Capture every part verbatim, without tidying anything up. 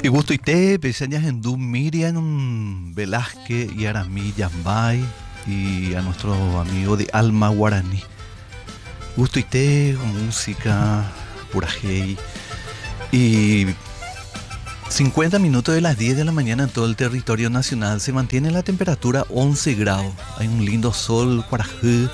Y gusto ite, peseñas en Dum Miriam Velázquez y Aramí Yambay y a nuestro amigo de Alma Guaraní. Gusto ite, música, pura hey. Y cincuenta minutos de las diez de la mañana en todo el territorio nacional se mantiene la temperatura once grados. Hay un lindo sol, Cuarajú.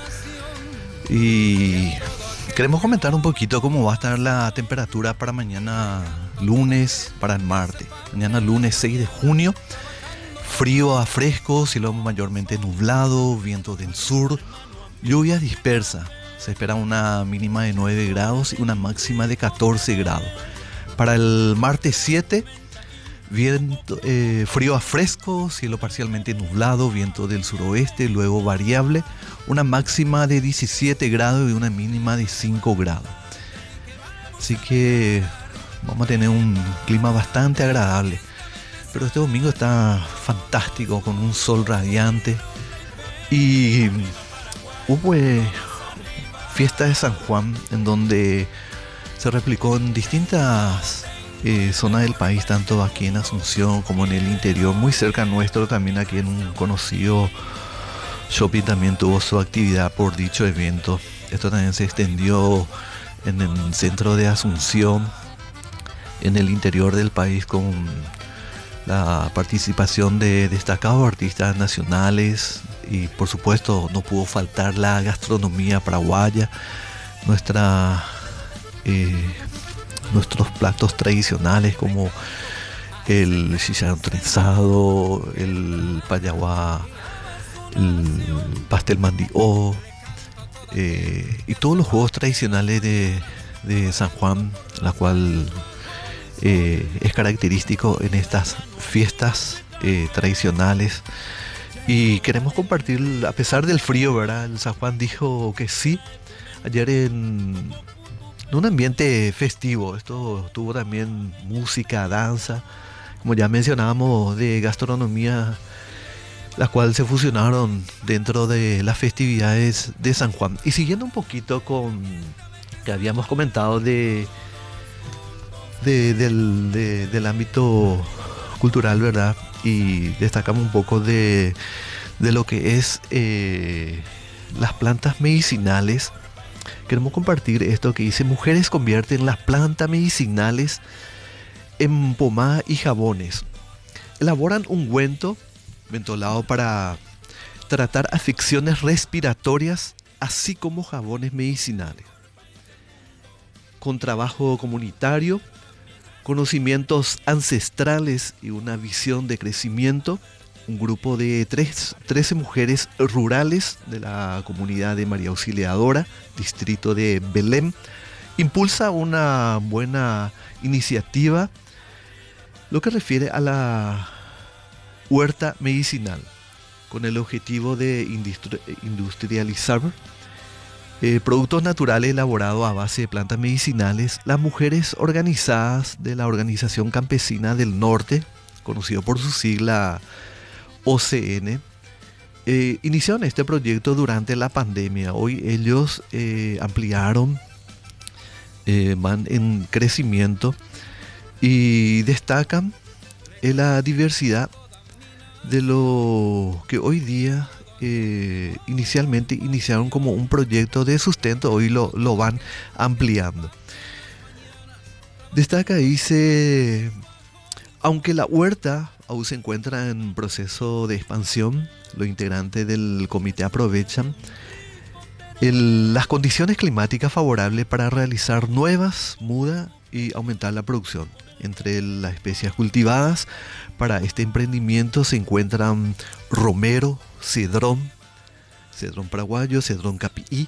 Y queremos comentar un poquito cómo va a estar la temperatura para mañana lunes, para el martes. Mañana lunes seis de junio, frío a fresco, cielo mayormente nublado, viento del sur, lluvia dispersa. Se espera una mínima de nueve grados y una máxima de catorce grados. Para el martes siete, viento, eh, frío a fresco, cielo parcialmente nublado, viento del suroeste, luego variable, una máxima de diecisiete grados y una mínima de cinco grados. Así que vamos a tener un clima bastante agradable. Pero este domingo está fantástico, con un sol radiante. Y hubo eh, fiesta de San Juan, en donde se replicó en distintas eh, zonas del país, tanto aquí en Asunción como en el interior, muy cerca nuestro, también aquí en un conocido shopping también tuvo su actividad por dicho evento. Esto también se extendió en el centro de Asunción, en el interior del país, con la participación de destacados artistas nacionales y por supuesto no pudo faltar la gastronomía paraguaya, nuestra eh, nuestros platos tradicionales como el chicharrón trenzado, el payaguá, el pastel mandió, eh, y todos los juegos tradicionales de, de San Juan, la cual eh, es característico en estas fiestas eh, tradicionales. Y queremos compartir, a pesar del frío, ¿verdad? El San Juan dijo que sí ayer en, en un ambiente festivo. Esto tuvo también música, danza, como ya mencionábamos, de gastronomía, las cuales se fusionaron dentro de las festividades de San Juan. Y siguiendo un poquito con que habíamos comentado de, de, del, de del ámbito cultural, ¿verdad? Y destacamos un poco de, de lo que es eh, las plantas medicinales. Queremos compartir esto que dice: mujeres convierten las plantas medicinales en pomada y jabones. Elaboran ungüento mentolado para tratar afecciones respiratorias, así como jabones medicinales. Con trabajo comunitario, conocimientos ancestrales y una visión de crecimiento, un grupo de tres, trece mujeres rurales de la comunidad de María Auxiliadora, distrito de Belém, impulsa una buena iniciativa, lo que refiere a la huerta medicinal, con el objetivo de industri- industrializar Eh, productos naturales elaborados a base de plantas medicinales. Las mujeres organizadas de la Organización Campesina del Norte, conocido por su sigla O C N, eh, iniciaron este proyecto durante la pandemia. Hoy ellos eh, ampliaron, eh, van en crecimiento y destacan en la diversidad de lo que hoy día Eh, inicialmente iniciaron como un proyecto de sustento, hoy lo, lo van ampliando. Destaca, dice, aunque la huerta aún se encuentra en proceso de expansión, los integrantes del comité aprovechan el, las condiciones climáticas favorables para realizar nuevas mudas y aumentar la producción. Entre las especies cultivadas para este emprendimiento se encuentran romero, cedrón, cedrón paraguayo, cedrón capií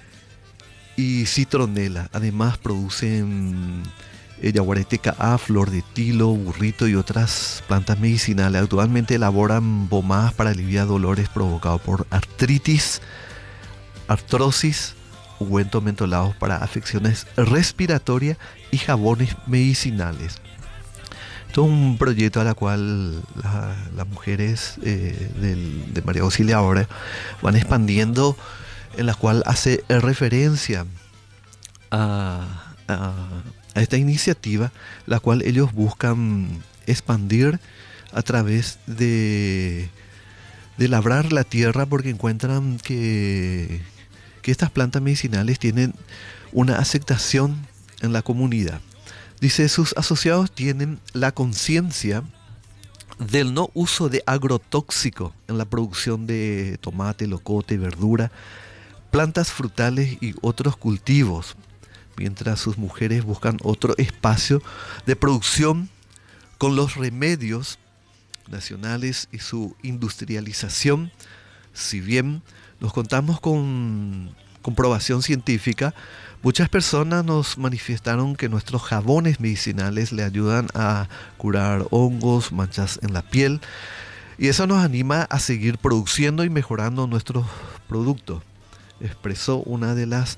y citronela. Además producen eh, yaguareteca A, flor de tilo, burrito y otras plantas medicinales. Actualmente elaboran pomadas para aliviar dolores provocados por artritis, artrosis, ungüentos mentolados para afecciones respiratorias y jabones medicinales. Esto es un proyecto a la cual la, las mujeres eh, del, de María Auxiliadora van expandiendo, en la cual hace referencia a, a, a esta iniciativa, la cual ellos buscan expandir a través de, de labrar la tierra, porque encuentran que, que estas plantas medicinales tienen una aceptación en la comunidad. Dice, sus asociados tienen la conciencia del no uso de agrotóxico en la producción de tomate, locote, verdura, plantas frutales y otros cultivos, mientras sus mujeres buscan otro espacio de producción con los remedios nacionales y su industrialización. Si bien nos contamos con comprobación científica, muchas personas nos manifestaron que nuestros jabones medicinales le ayudan a curar hongos, manchas en la piel, y eso nos anima a seguir produciendo y mejorando nuestros productos, expresó una de las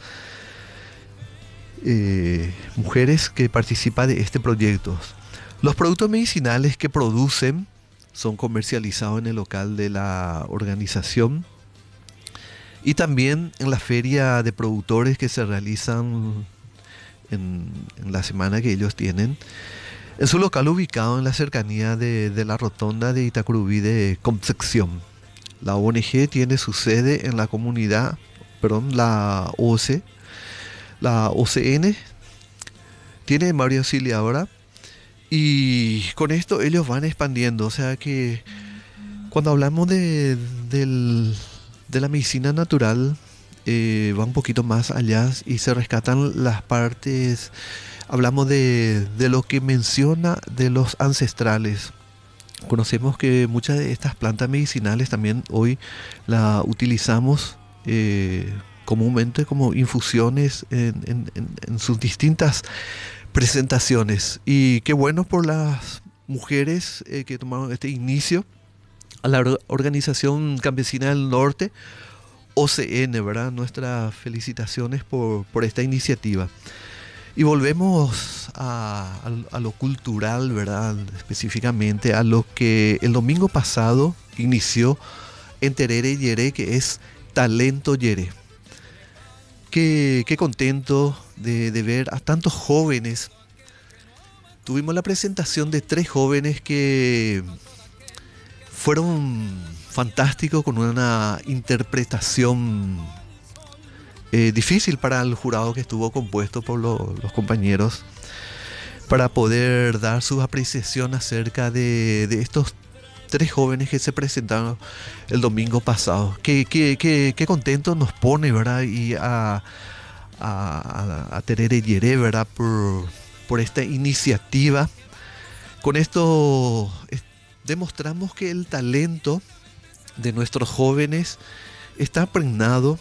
eh, mujeres que participa de este proyecto. Los productos medicinales que producen son comercializados en el local de la organización y también en la feria de productores que se realizan en, en la semana que ellos tienen, en su local ubicado en la cercanía de, de la rotonda de Itacurubí de Concepción. La O N G tiene su sede en la comunidad, perdón, la O C, la O C N tiene María Auxiliadora, y con esto ellos van expandiendo. O sea que cuando hablamos de, del, de la medicina natural, eh, va un poquito más allá y se rescatan las partes. Hablamos de, de lo que menciona de los ancestrales. Conocemos que muchas de estas plantas medicinales también hoy la utilizamos eh, comúnmente como infusiones en, en, en, en sus distintas presentaciones. Y qué bueno por las mujeres eh, que tomaron este inicio. A la or- Organización Campesina del Norte, O C N, ¿verdad? Nuestras felicitaciones por, por esta iniciativa. Y volvemos a, a, a lo cultural, ¿verdad? Específicamente a lo que el domingo pasado inició en Terere Yeré, que es Talento Yeré. Qué, qué contento de, de ver a tantos jóvenes. Tuvimos la presentación de tres jóvenes que fueron fantásticos, con una interpretación eh, difícil para el jurado, que estuvo compuesto por lo, los compañeros, para poder dar su apreciación acerca de, de estos tres jóvenes que se presentaron el domingo pasado. Qué, qué, qué, qué contento nos pone, ¿verdad? Y a, a, a Terere Yeré, ¿verdad? Por, por esta iniciativa. Con esto es, demostramos que el talento de nuestros jóvenes está pregnado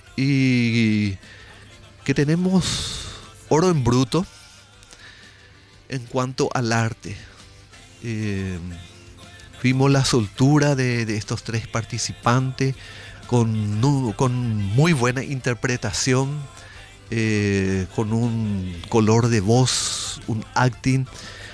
y que tenemos oro en bruto en cuanto al arte. Eh, Vimos la soltura de, de estos tres participantes con, con muy buena interpretación, eh, con un color de voz, un acting.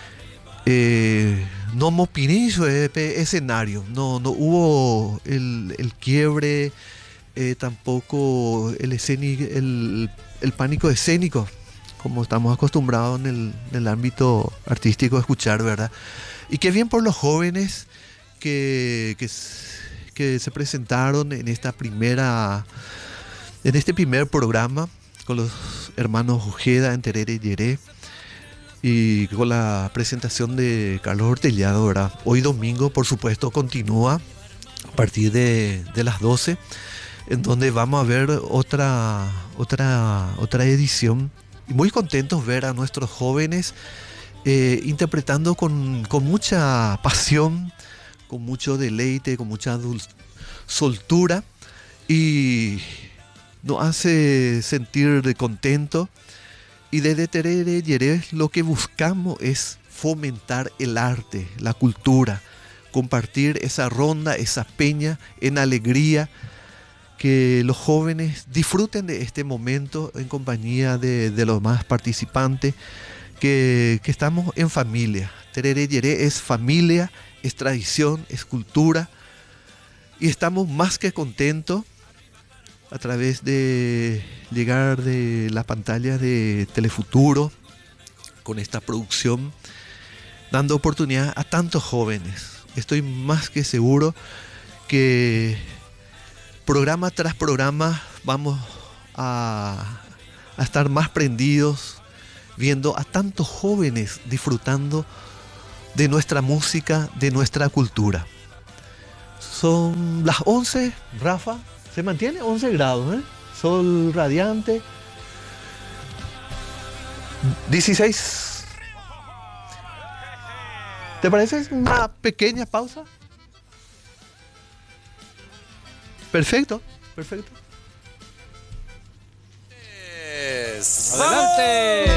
Eh, no me opiné sobre el escenario, no, no hubo el, el quiebre, eh, tampoco el, escénico, el, el pánico escénico, como estamos acostumbrados en el, en el ámbito artístico a escuchar, ¿verdad? Y qué bien por los jóvenes que, que, que se presentaron en esta primera, en este primer programa con los hermanos Ojeda en Terere Yeré, y con la presentación de Carlos Hortellado, ¿verdad? Hoy domingo, por supuesto, continúa a partir de, de las doce, en donde vamos a ver otra, otra, otra edición. Y muy contentos ver a nuestros jóvenes eh, interpretando con, con mucha pasión, con mucho deleite, con mucha dul- soltura, y nos hace sentir contento. Y desde Terere Yeré lo que buscamos es fomentar el arte, la cultura, compartir esa ronda, esa peña en alegría, que los jóvenes disfruten de este momento en compañía de, de los más participantes, que, que estamos en familia. Terere Yeré es familia, es tradición, es cultura, y estamos más que contentos a través de llegar de la pantalla de Telefuturo con esta producción dando oportunidad a tantos jóvenes. Estoy más que seguro que programa tras programa vamos a, a estar más prendidos viendo a tantos jóvenes disfrutando de nuestra música, de nuestra cultura. Son las once, Rafa, se mantiene once grados, ¿eh? Sol radiante. dieciséis. ¿Te parece una pequeña pausa? Perfecto, perfecto. ¡Adelante!